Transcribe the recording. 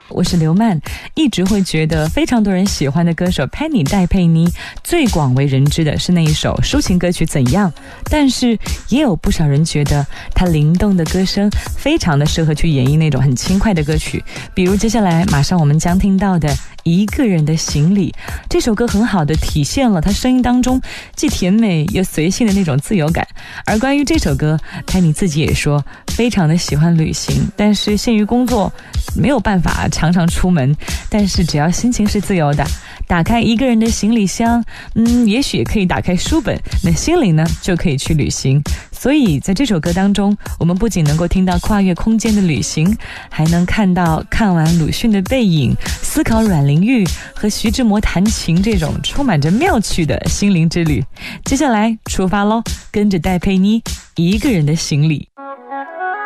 我是刘曼。一直会觉得非常多人喜欢的歌手 Penny 戴佩妮，最广为人知的是那一首抒情歌曲《怎样》，但是也有不少人觉得她灵动的歌声非常的适合去演绎那种很轻快的歌曲，比如接下来马上我们将听到的一个人的行李。这首歌很好的体现了她声音当中既甜美又随性的那种自由感。而关于这首歌，佩妮自己也说非常的喜欢旅行，但是限于工作没有办法常常出门，但是只要心情是自由的，打开一个人的行李箱，也许也可以打开书本，那心里呢就可以去旅行。所以在这首歌当中，我们不仅能够听到跨越空间的旅行，还能看到看完鲁迅的背影，思考阮玲玉和徐志摩弹琴这种充满着妙趣的心灵之旅。接下来出发咯，跟着戴佩妮一个人的行李。